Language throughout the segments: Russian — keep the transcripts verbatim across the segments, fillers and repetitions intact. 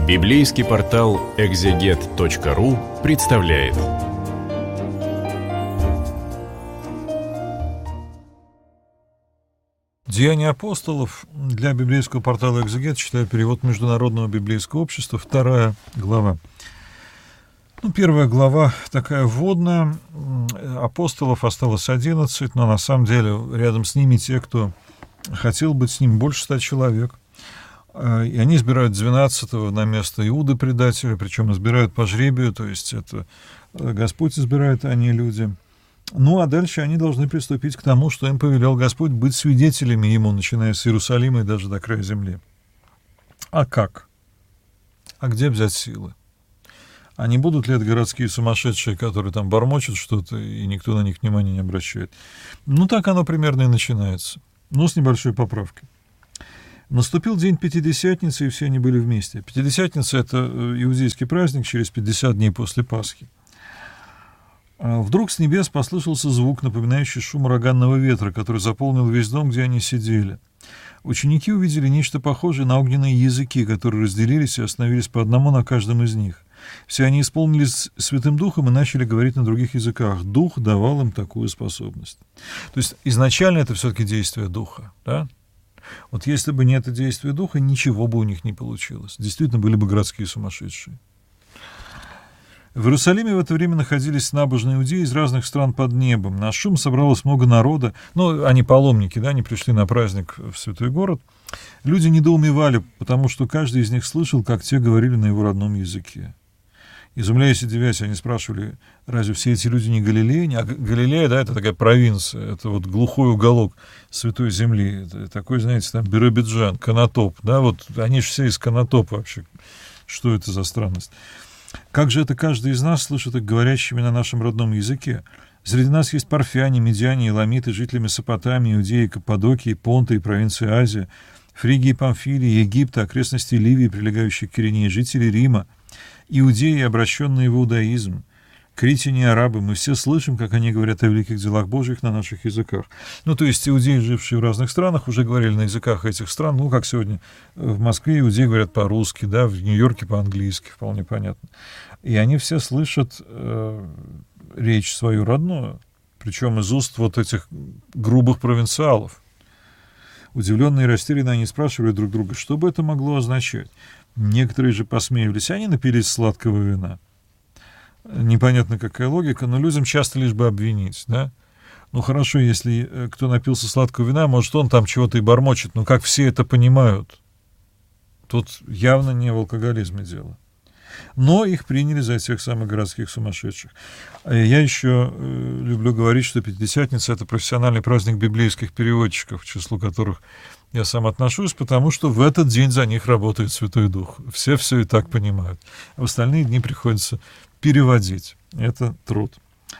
Библейский портал экзегет точка ру представляет. Деяния апостолов для библейского портала «Экзегет», читаю перевод Международного библейского общества, вторая глава. Ну, первая глава такая вводная. Апостолов осталось одиннадцать, но на самом деле рядом с ними те, кто хотел быть с ним, больше ста человек. И они избирают двенадцатого на место Иуды предателя, причем избирают по жребию, то есть это Господь избирает, а не люди. Ну, а дальше они должны приступить к тому, что им повелел Господь быть свидетелями Ему, начиная с Иерусалима и даже до края земли. А как? А где взять силы? А не будут ли это городские сумасшедшие, которые там бормочут что-то, и никто на них внимания не обращает? Ну, так оно примерно и начинается. Ну, с небольшой поправкой. Наступил день Пятидесятницы, и все они были вместе. Пятидесятница — это иудейский праздник через пятьдесят дней после Пасхи. Вдруг с небес послышался звук, напоминающий шум ураганного ветра, который заполнил весь дом, где они сидели. Ученики увидели нечто похожее на огненные языки, которые разделились и остановились по одному на каждом из них. Все они исполнились Святым Духом и начали говорить на других языках. Дух давал им такую способность. То есть изначально это все-таки действие Духа, да? Вот если бы не это действие Духа, ничего бы у них не получилось. Действительно, были бы городские сумасшедшие. В Иерусалиме в это время находились набожные иудеи из разных стран под небом. На шум собралось много народа. Ну, они паломники, да, они пришли на праздник в святой город. Люди недоумевали, потому что каждый из них слышал, как те говорили на его родном языке. Изумляясь и удивляясь, они спрашивали, разве все эти люди не галилеяне? А Галилея, да, это такая провинция, это вот глухой уголок Святой Земли. Это такой, знаете, там Биробиджан, Конотоп, да, вот они же все из Конотопа вообще. Что это за странность? Как же это каждый из нас слышит их говорящими на нашем родном языке? Среди нас есть парфяне, медиане, эламиты, жители Месопотамии, Иудеи, Каппадокии, Понта и провинции Азии, Фригии, Памфилии, Египта, окрестности Ливии, прилегающих к Киринее, жители Рима, иудеи, обращенные в иудаизм, критяне и арабы. Мы все слышим, как они говорят о великих делах Божьих на наших языках. Ну, то есть иудеи, жившие в разных странах, уже говорили на языках этих стран. Ну, как сегодня в Москве иудеи говорят по-русски, да, в Нью-Йорке по-английски, вполне понятно. И они все слышат э, речь свою родную, причем из уст вот этих грубых провинциалов. Удивленные и растерянные они спрашивали друг друга, что бы это могло означать. Некоторые же посмеивались, они напились сладкого вина. Непонятно, какая логика, но людям часто лишь бы обвинить, да? Ну, хорошо, если кто напился сладкого вина, может, он там чего-то и бормочет, но как все это понимают? Тут явно не в алкоголизме дело. Но их приняли за тех самых городских сумасшедших. Я еще э, люблю говорить, что Пятидесятница — это профессиональный праздник библейских переводчиков, к числу которых я сам отношусь, потому что в этот день за них работает Святой Дух. Все все и так понимают. А в остальные дни приходится переводить. Это труд.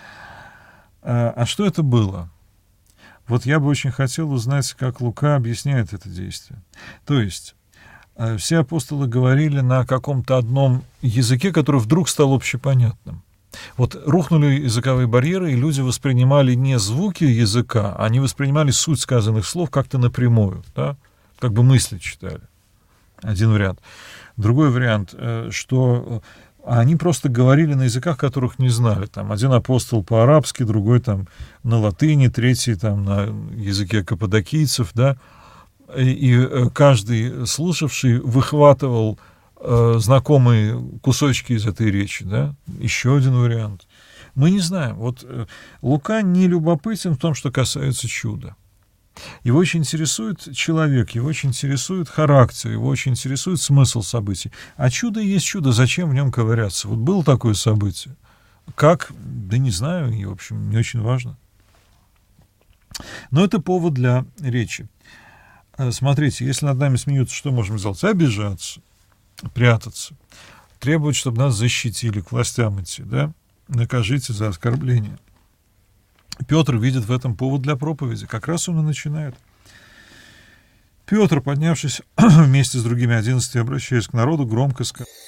А, а что это было? Вот я бы очень хотел узнать, как Лука объясняет это действие. То есть все апостолы говорили на каком-то одном языке, который вдруг стал общепонятным. Вот рухнули языковые барьеры, и люди воспринимали не звуки языка, они воспринимали суть сказанных слов как-то напрямую, да? Как бы мысли читали. Один вариант. Другой вариант, что они просто говорили на языках, которых не знали. Там один апостол по-арабски, другой там на латыни, третий там на языке каппадокийцев, да? И каждый слушавший выхватывал э, знакомые кусочки из этой речи, да? Еще один вариант. Мы не знаем. Вот э, Лука не любопытен в том, что касается чуда. Его очень интересует человек, его очень интересует характер, его очень интересует смысл событий. А чудо есть чудо, зачем в нем ковыряться? Вот было такое событие. Как? Да не знаю, и, в общем, не очень важно. Но это повод для речи. Смотрите, если над нами смеются, что можем сделать? Обижаться, прятаться, требовать, чтобы нас защитили, к властям идти, да? Накажите за оскорбление. Петр видит в этом повод для проповеди. Как раз он и начинает. Петр, поднявшись вместе с другими одиннадцатью, обращаясь к народу, громко сказал: